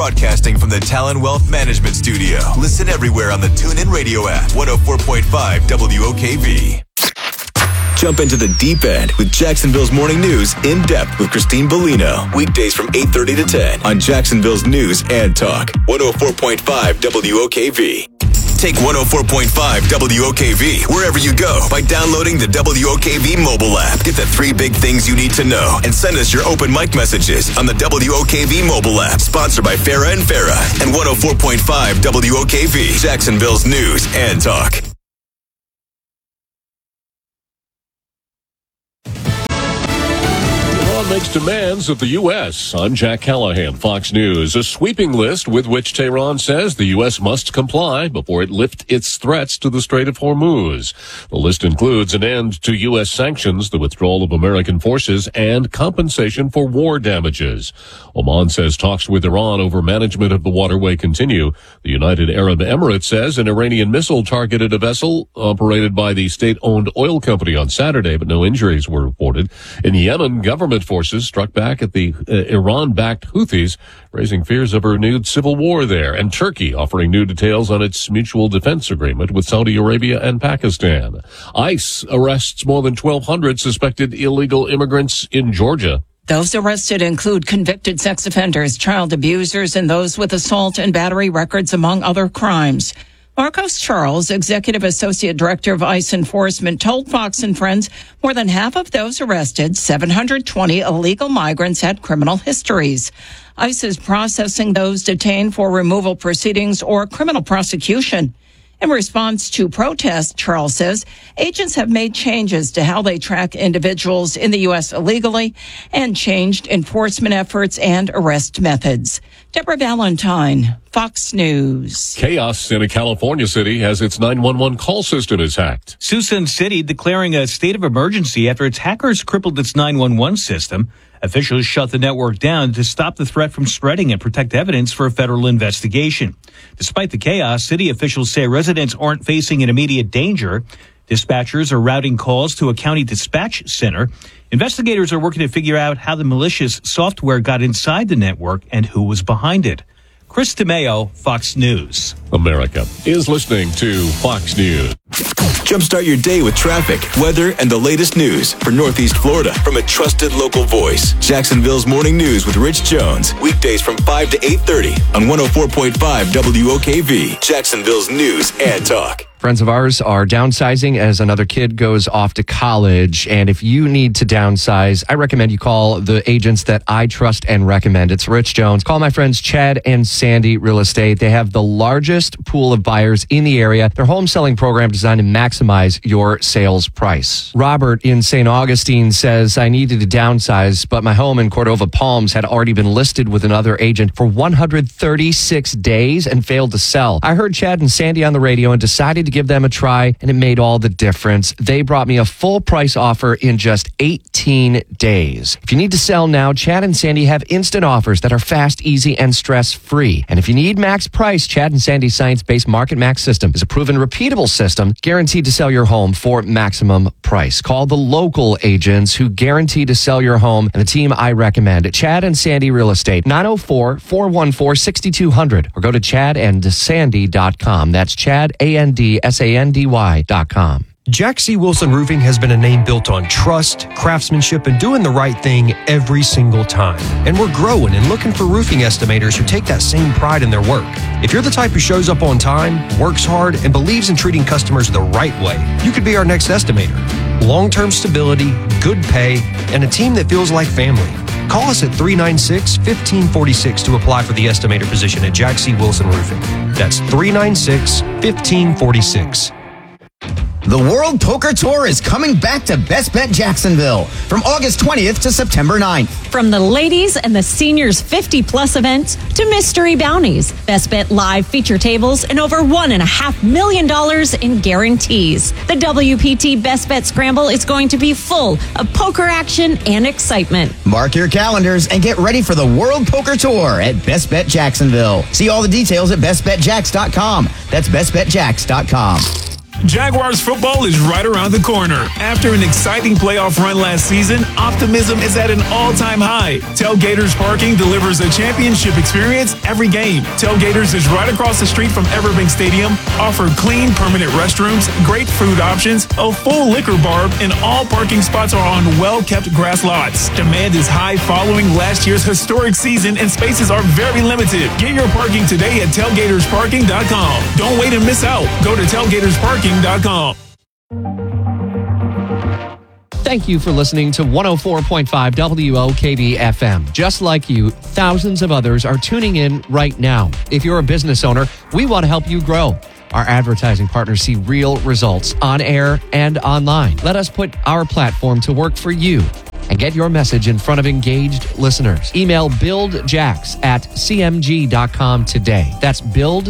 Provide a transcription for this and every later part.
Broadcasting from the Talon Wealth Management Studio. Listen everywhere on the TuneIn Radio app. 104.5 WOKV. Jump into the deep end with Jacksonville's Morning News in depth with Christine Bellino. Weekdays from 8:30 to 10 on Jacksonville's News and Talk. 104.5 WOKV. Take 104.5 WOKV wherever you go by downloading the WOKV mobile app. Get the 3 big things you need to know and send us your open mic messages on the WOKV mobile app. Sponsored by Farah and Farah and 104.5 WOKV, Jacksonville's News and Talk. Makes demands of the U.S. I'm Jack Callahan, Fox News. A sweeping list with which Tehran says the U.S. must comply before it lifts its threats to the Strait of Hormuz. The list includes an end to U.S. sanctions, the withdrawal of American forces, and compensation for war damages. Oman says talks with Iran over management of the waterway continue. The United Arab Emirates says an Iranian missile targeted a vessel operated by the state-owned oil company on Saturday, but no injuries were reported. In Yemen, government forces struck back at the Iran-backed Houthis, raising fears of a renewed civil war there. And Turkey offering new details on its mutual defense agreement with Saudi Arabia and Pakistan. ICE arrests more than 1,200 suspected illegal immigrants in Georgia. Those arrested include convicted sex offenders, child abusers, and those with assault and battery records, among other crimes. Marcos Charles, Executive Associate Director of ICE Enforcement, told Fox and Friends more than half of those arrested, 720 illegal migrants, had criminal histories. ICE is processing those detained for removal proceedings or criminal prosecution. In response to protests, Charles says agents have made changes to how they track individuals in the U.S. illegally and changed enforcement efforts and arrest methods. Deborah Valentine, Fox News. Chaos in a California city has its 911 call system is hacked. Suisun City declaring a state of emergency after its hackers crippled its 911 system. Officials shut the network down to stop the threat from spreading and protect evidence for a federal investigation. Despite the chaos, city officials say residents aren't facing an immediate danger. Dispatchers are routing calls to a county dispatch center. Investigators are working to figure out how the malicious software got inside the network and who was behind it. Chris DeMeo, Fox News. America is listening to Fox News. Jumpstart your day with traffic, weather, and the latest news for Northeast Florida from a trusted local voice. Jacksonville's Morning News with Rich Jones. Weekdays from 5 to 8:30 on 104.5 WOKV. Jacksonville's News and Talk. Friends of ours are downsizing as another kid goes off to college. And if you need to downsize, I recommend you call the agents that I trust and recommend. It's Rich Jones. Call my friends Chad and Sandy Real Estate. They have the largest pool of buyers in the area. Their home selling program designed to maximize your sales price. Robert in St. Augustine says, I needed to downsize, but my home in Cordova Palms had already been listed with another agent for 136 days and failed to sell. I heard Chad and Sandy on the radio and decided to give them a try, and it made all the difference. They brought me a full price offer in just 18 days. If you need to sell now, Chad and Sandy have instant offers that are fast, easy, and stress-free. And if you need max price, Chad and Sandy's science-based Market Max system is a proven, repeatable system guaranteed to sell your home for maximum price. Call the local agents who guarantee to sell your home and the team I recommend at Chad and Sandy Real Estate, 904-414-6200, or go to chadandsandy.com. That's Chad, ANDSANDY.com. Jack C. Wilson Roofing has been a name built on trust, craftsmanship, and doing the right thing every single time. And we're growing and looking for roofing estimators who take that same pride in their work. If you're the type who shows up on time, works hard, and believes in treating customers the right way, you could be our next estimator. Long-term stability, good pay, and a team that feels like family. Call us at 396-1546 to apply for the estimator position at Jack C. Wilson Roofing. That's 396-1546. The World Poker Tour is coming back to Best Bet Jacksonville from August 20th to September 9th. From the ladies and the seniors 50-plus events to mystery bounties, Best Bet Live feature tables, and over $1.5 million in guarantees. The WPT Best Bet Scramble is going to be full of poker action and excitement. Mark your calendars and get ready for the World Poker Tour at Best Bet Jacksonville. See all the details at bestbetjacks.com. That's bestbetjacks.com. Jaguars football is right around the corner. After an exciting playoff run last season, optimism is at an all-time high. Tailgaters Parking delivers a championship experience every game. Tailgaters is right across the street from Everbank Stadium, offer clean, permanent restrooms, great food options, a full liquor bar, and all parking spots are on well-kept grass lots. Demand is high following last year's historic season, and spaces are very limited. Get your parking today at tailgatorsparking.com. Don't wait and miss out. Go to tailgatorsparking.com. Thank you for listening to 104.5 WOKV FM. Just like you, thousands of others are tuning in right now. If you're a business owner, we want to help you grow. Our advertising partners see real results on air and online. Let us put our platform to work for you and get your message in front of engaged listeners. Email buildjax@cmg.com today. That's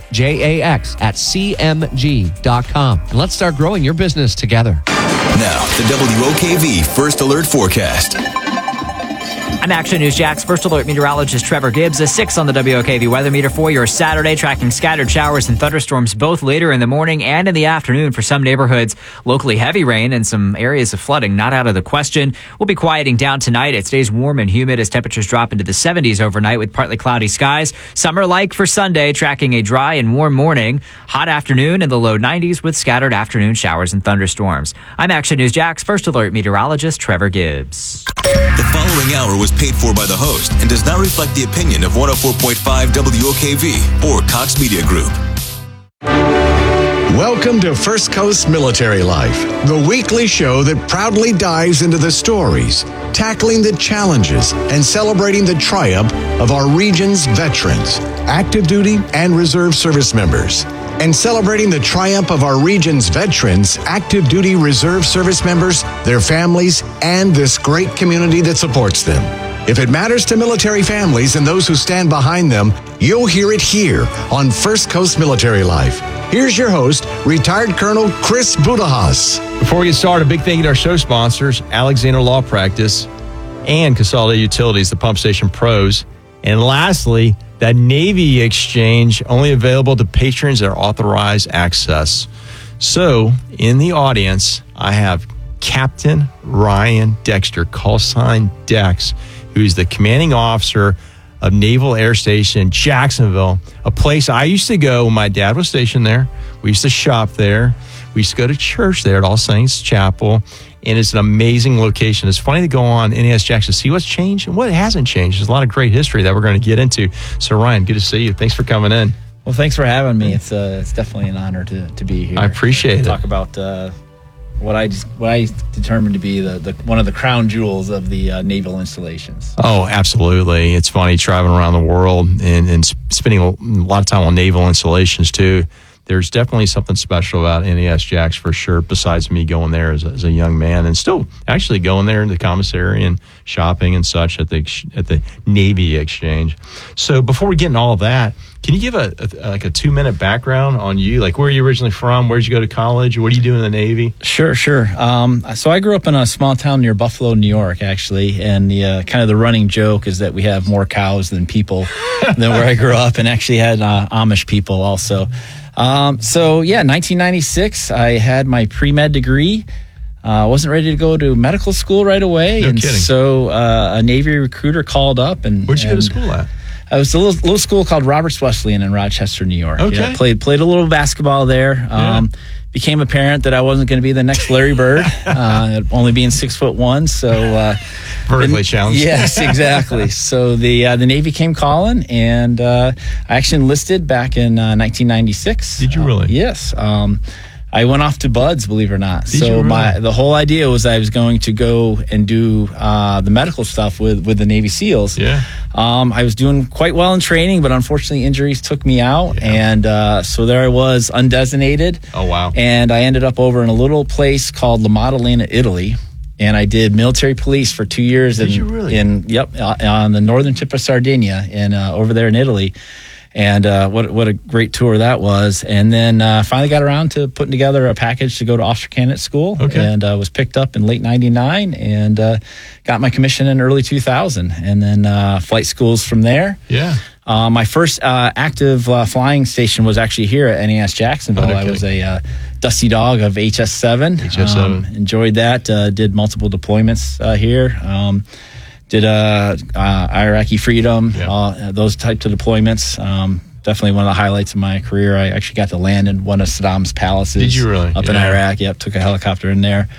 buildjax@cmg.com. And let's start growing your business together. Now, the WOKV First Alert Forecast. I'm Action News Jax First Alert meteorologist Trevor Gibbs. A 6 on the WOKV weather meter for your Saturday, tracking scattered showers and thunderstorms both later in the morning and in the afternoon for some neighborhoods. Locally heavy rain and some areas of flooding not out of the question. We'll be quieting down tonight. It stays warm and humid as temperatures drop into the 70s overnight with partly cloudy skies. Summer-like for Sunday, tracking a dry and warm morning. Hot afternoon in the low 90s with scattered afternoon showers and thunderstorms. I'm Action News Jax First Alert meteorologist Trevor Gibbs. The following hour was paid for by the host and does not reflect the opinion of 104.5 WOKV or Cox Media Group. Welcome to First Coast Military Life, the weekly show that proudly dives into the stories, tackling the challenges, and celebrating the triumph of our region's veterans, active duty and reserve service members. And celebrating the triumph of our region's veterans, active duty reserve service members, their families, and this great community that supports them. If it matters to military families and those who stand behind them, you'll hear it here on First Coast Military Life. Here's your host, retired Colonel Chris Budahas. Before we get started, a big thank you to our show sponsors, Alexander Law Practice and Consolidated Utilities, the Pump Station Pros. And lastly, that Navy exchange only available to patrons that are authorized access. So, in the audience, I have Captain Ryan Dexter, call sign Dex, who's the commanding officer of Naval Air Station Jacksonville, a place I used to go when my dad was stationed there. We used to shop there. We used to go to church there at All Saints Chapel, and it's an amazing location. It's funny to go on NAS Jackson, see what's changed and what hasn't changed. There's a lot of great history that we're going to get into. So, Ryan, good to see you. Thanks for coming in. Well, thanks for having me. It's definitely an honor to be here. I appreciate it. Talk about what I determined to be the one of the crown jewels of the naval installations. Oh, absolutely. It's funny traveling around the world and spending a lot of time on naval installations too. There's definitely something special about NAS Jax for sure, besides me going there as a young man and still actually going there in the commissary and shopping and such at the Navy Exchange. So before we get into all of that, can you give a 2-minute background on you? Like, where are you originally from? Where did you go to college? What do you do in the Navy? Sure. So I grew up in a small town near Buffalo, New York, actually. And the kind of the running joke is that we have more cows than people than where I grew up, and actually had Amish people also. 1996, I had my pre-med degree. Wasn't ready to go to medical school right away. No kidding. So a Navy recruiter called up. Where'd you go to school at? It was a little school called Roberts Wesleyan in Rochester, New York. Okay. Yeah, played a little basketball there. Became apparent that I wasn't going to be the next Larry Bird, only being 6'1". So vertically challenged. Yes, exactly. So the Navy came calling, and I actually enlisted back in 1996. Did you really? Yes. I went off to Buds, believe it or not. Did you really? The whole idea was I was going to go and do the medical stuff with the Navy SEALs. Yeah. I was doing quite well in training, but unfortunately injuries took me out. Yeah. And so there I was, undesignated. Oh, wow. And I ended up over in a little place called La Maddalena, Italy. And I did military police for 2 years. Did you really? On the northern tip of Sardinia and over there in Italy. And what a great tour that was. And then finally got around to putting together a package to go to officer candidate school. Okay. And was picked up in late 99 and got my commission in early 2000. And then flight schools from there. Yeah. My first active flying station was actually here at NAS Jacksonville. Okay. I was a Dusty Dog of HS7. HS7. Enjoyed that. Did multiple deployments here. did Iraqi Freedom, those types of deployments. Definitely one of the highlights of my career. I actually got to land in one of Saddam's palaces. Did you really? Up in Iraq. Yep, took a helicopter in there.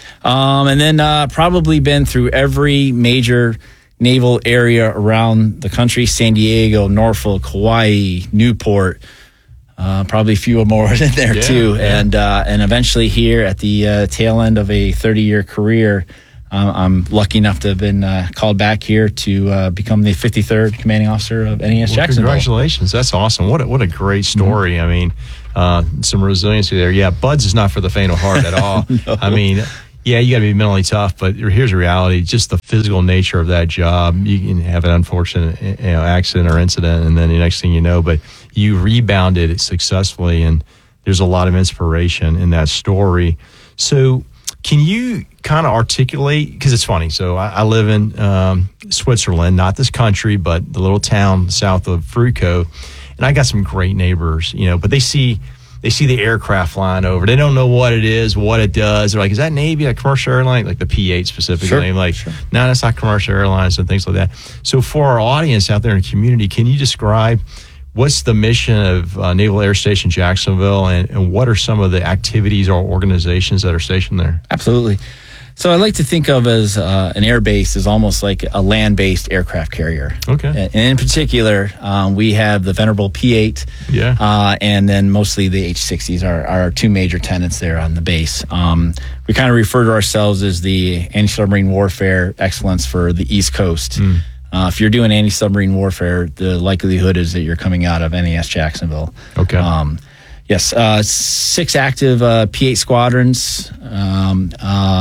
And then probably been through every major naval area around the country: San Diego, Norfolk, Hawaii, Newport. Probably a few more in there too. Yeah. And eventually here at the tail end of a 30-year career, I'm lucky enough to have been called back here to become the 53rd commanding officer of NES Jacksonville. Congratulations. That's awesome. What a great story. I mean, some resiliency there. Yeah, BUD/S is not for the faint of heart at all. No. I mean, yeah, you got to be mentally tough, but here's the reality. Just the physical nature of that job. You can have an unfortunate accident or incident, and then the next thing you know, but you rebounded successfully, and there's a lot of inspiration in that story. So can you kind of articulate, because it's funny, so I live in Switzerland, not this country, but the little town south of Fruco, and I got some great neighbors, but they see the aircraft flying over. They don't know what it is, what it does. They're like, is that Navy, a commercial airline? Like the P-8 specifically. Sure. No, that's not commercial airlines and things like that. So for our audience out there in the community, can you describe what's the mission of Naval Air Station Jacksonville, and what are some of the activities or organizations that are stationed there? Absolutely. So I like to think of as an air base as almost like a land-based aircraft carrier. Okay. And in particular, we have the venerable P-8, and then mostly the H-60s are our two major tenants there on the base. We kind of refer to ourselves as the anti-submarine warfare excellence for the East Coast. If you're doing anti-submarine warfare, the likelihood is that you're coming out of NES Jacksonville. Okay. Yes, 6 active P-8 squadrons, and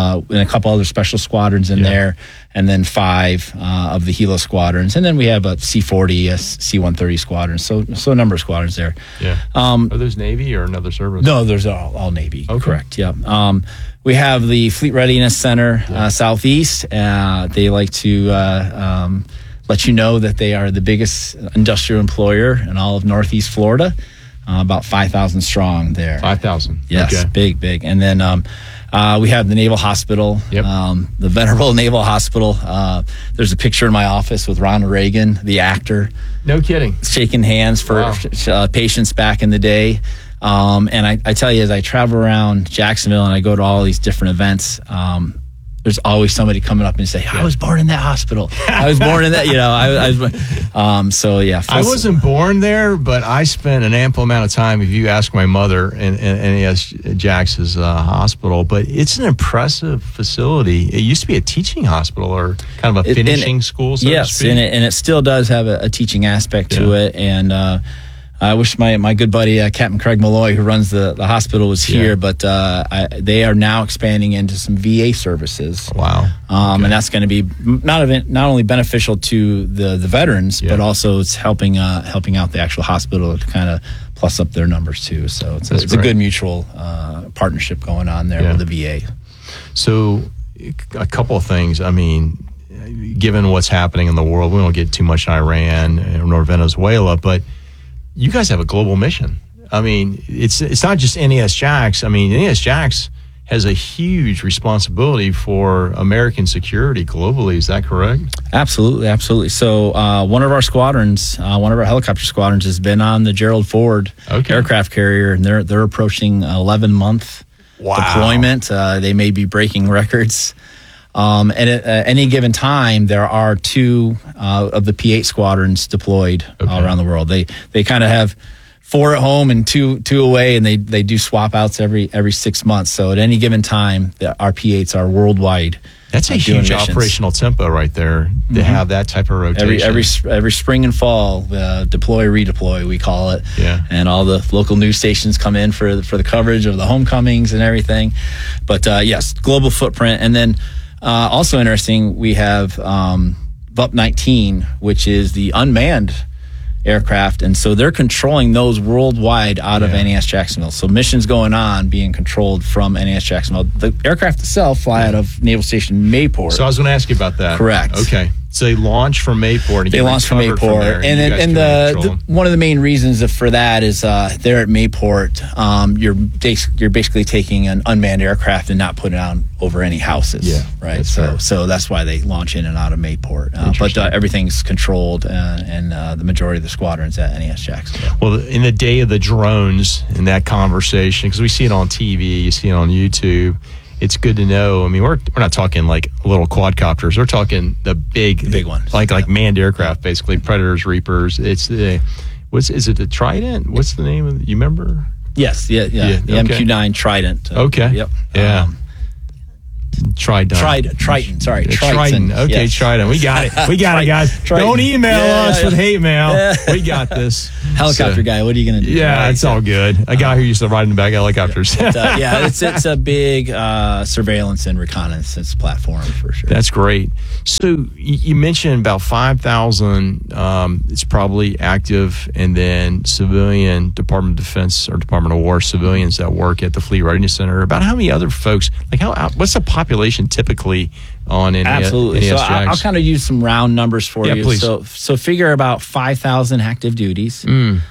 a couple other special squadrons in there, and then 5 of the Hilo squadrons, and then we have a C-40, a C-130 squadron. So a number of squadrons there. Yeah. Are those Navy or another service? No, there's all Navy. Okay. Correct. Yeah. We have the Fleet Readiness Center Southeast. They like to let you know that they are the biggest industrial employer in all of Northeast Florida. About 5,000 strong there. 5,000. Yes, okay. Big. And then we have the Naval Hospital, the venerable Naval Hospital. There's a picture in my office with Ronald Reagan, the actor. No kidding. Shaking hands for patients back in the day. And I tell you, as I travel around Jacksonville and I go to all these different events, there's always somebody coming up and say, I was born in that hospital. I was born in that, I wasn't born there, but I spent an ample amount of time, if you ask my mother, in NES Jax's hospital. But it's an impressive facility. It used to be a teaching hospital or kind of a finishing school, so to speak. And it still does have a teaching aspect to it. And I wish my good buddy, Captain Craig Malloy, who runs the hospital, was here, but they are now expanding into some VA services. Wow. And that's going to be not only beneficial to the veterans, but also it's helping out the actual hospital to kind of plus up their numbers too. So it's a good mutual partnership going on there with the VA. So a couple of things. I mean, given what's happening in the world, we won't get too much in Iran nor Venezuela, but you guys have a global mission. I mean, it's not just NES Jax. I mean, NES Jax has a huge responsibility for American security globally. Is that correct? Absolutely. So one of our squadrons, one of our helicopter squadrons, has been on the Gerald Ford aircraft carrier, and they're approaching 11-month deployment. They may be breaking records. And at any given time, there are 2 of the P-8 squadrons deployed all around the world. They kind of have 4 at home and two away, and they do swap outs every 6 months. So at any given time, our P-8s are worldwide. That's a huge missions. Operational tempo right there to have that type of rotation. Every spring and fall, deploy, redeploy, we call it. Yeah. And all the local news stations come in for the coverage of the homecomings and everything. But yes, global footprint. And then also interesting, we have VUP-19, which is the unmanned aircraft, and so they're controlling those worldwide out of NES Jacksonville. So missions going on being controlled from NES Jacksonville. The aircraft itself fly out of Naval Station Mayport. So I was going to ask you about that. Correct. Okay. So they launched from Mayport. They launched from Mayport, and one of the main reasons for that is there at Mayport, you're basically taking an unmanned aircraft and not putting it on over any houses. Yeah, right. So that's why they launch in and out of Mayport. But everything's controlled, and the majority of the squadrons at NAS Jacksonville. Well, in the day of the drones, in that conversation, because we see it on TV, you see it on YouTube. It's good to know. I mean, we're not talking like little quadcopters. We're talking the big ones, like manned aircraft, basically Predators, Reapers. It's is it the Trident? What's the name of it? You remember? Yes, yeah. The MQ-9 Trident. Okay. Yep. Yeah. Triton. Sorry. Triton. Okay, yes. Trident. We got it. We got it, guys. Triton. Don't email us with hate mail. Yeah. We got this. Helicopter guy, what are you going to do? Yeah, it's all good. A guy who used to ride in the back of helicopters. It's a big surveillance and reconnaissance platform for sure. That's great. So you mentioned about 5,000. It's probably active, and then civilian Department of Defense or Department of War civilians that work at the Fleet Readiness Center. About how many other folks? Like what's the population typically on NAS? Absolutely. So I'll kind of use some round numbers for you. Please. So figure about 5,000 active duties.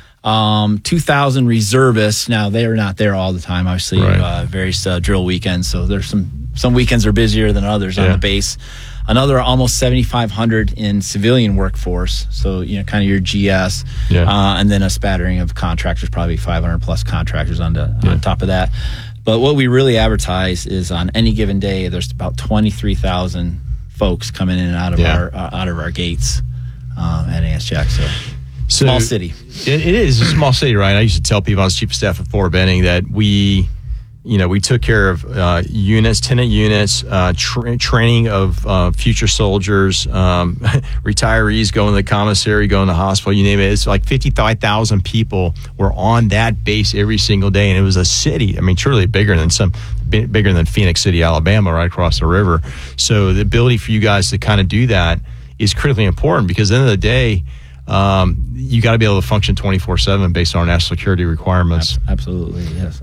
2,000 reservists. Now they're not there all the time. Obviously, various drill weekends. So there's some weekends are busier than others on the base. Another almost 7,500 in civilian workforce. So kind of your GS, and then a spattering of contractors, probably 500 plus contractors on top of that. But what we really advertise is on any given day, there's about 23,000 folks coming in and out of our gates at NAS Jacksonville. So small city. It is a small city, right? I used to tell people I was chief of staff at Fort Benning that we took care of tenant units, training of future soldiers, retirees going to the commissary, going to the hospital, you name it. It's like 55,000 people were on that base every single day, and it was a city. I mean, truly bigger than Phoenix City, Alabama, right across the river. So the ability for you guys to kind of do that is critically important, because at the end of the day, you got to be able to function 24/7 based on our national security requirements. Absolutely, yes.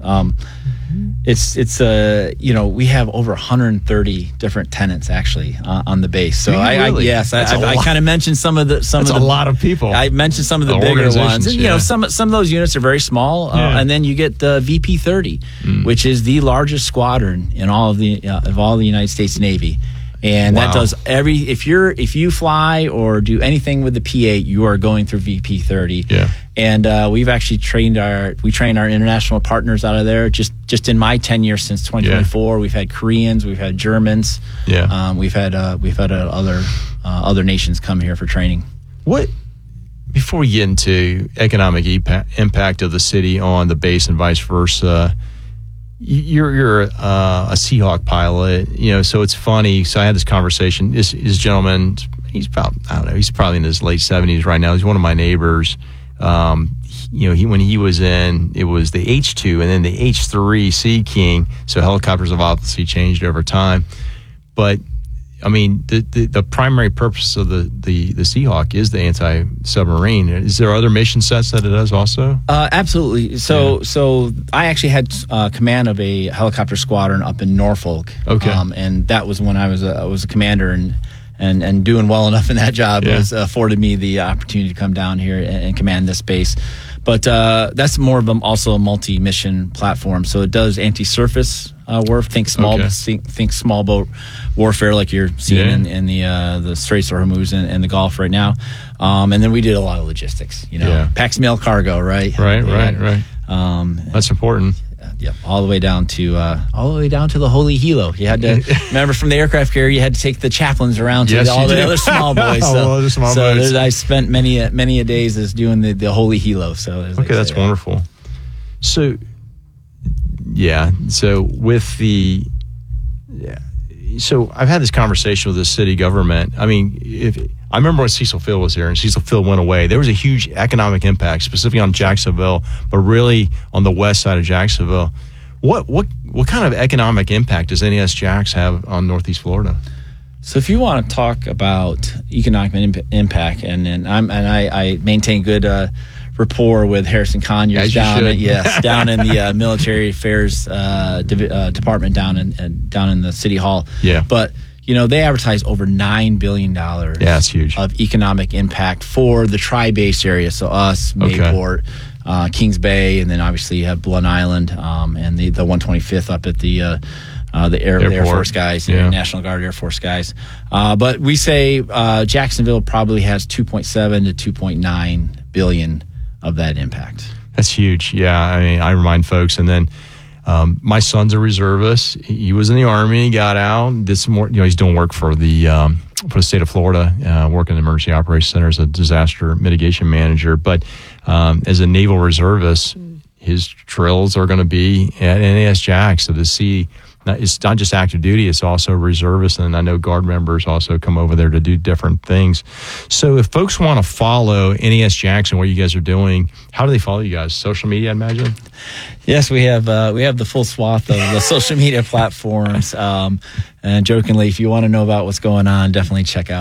We have over 130 different tenants actually on the base. So really? I kind of mentioned some of the a lot of people. I mentioned some of the bigger ones. And, some of those units are very small. And then you get the VP-30, which is the largest squadron in all of the United States Navy. And that does if you fly or do anything with the P-8, you are going through VP-30. Yeah. And we've actually trained our international partners out of there. Just in my tenure since 2024, we've had Koreans, we've had Germans. Yeah. We've had other nations come here for training. Before we get into economic impact of the city on the base and vice versa, you're a Seahawk pilot, so it's funny. So I had this conversation. This gentleman, he's probably in his late 70s right now. He's one of my neighbors. When he was in, it was the H2 and then the H3 Sea King. So helicopters have obviously changed over time. But I mean, the primary purpose of the Seahawk is the anti-submarine. Is there other mission sets that it does also? Absolutely. So I actually had command of a helicopter squadron up in Norfolk. Okay. And that was when I was a commander, and doing well enough in that job was afforded me the opportunity to come down here and command this base. But that's more of also a multi-mission platform. So it does anti-surface warfare. Think small boat warfare, like you're seeing in the Straits of Hormuz and the Gulf right now. And then we did a lot of logistics. Packs mail cargo, right? Right. That's important. Yep, all the way down to the Holy Hilo. You had to remember, from the aircraft carrier, you had to take the chaplains around to all the other small boys. I spent many a days as doing the Holy Hilo. So that's wonderful. So so I've had this conversation with the city government. I mean, I remember when Cecil Field was here and Cecil Field went away, there was a huge economic impact, specifically on Jacksonville, but really on the west side of Jacksonville. What kind of economic impact does NAS Jax have on Northeast Florida? So if you want to talk about economic impact, and I maintain good rapport with Harrison Conyers down in the military affairs department down in the city hall. Yeah. But they advertise over $9 billion that's huge. of economic impact for the Tri-Base area. So us, Mayport, Kings Bay, and then obviously you have Blunt Island and the 125th up at the Air Force guys, National Guard Air Force guys. But we say Jacksonville probably has 2.7 to 2.9 billion of that impact. That's huge. Yeah, I mean, I remind folks, and then my son's a reservist. He was in the Army, got out, did some more. He's doing work for the state of Florida, working in the Emergency Operations Center as a disaster mitigation manager. But as a naval reservist, his drills are going to be at NAS Jax. So to see, it's not just active duty, it's also reservists. And I know Guard members also come over there to do different things. So if folks want to follow NAS Jax and what you guys are doing, how do they follow you guys? Social media, I imagine? Yes, we have the full swath of the social media platforms. And jokingly, if you want to know about what's going on, definitely check out